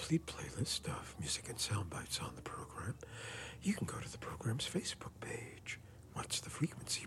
complete playlist of music and sound bites on the program, you can go to the program's Facebook page. What's the Frequency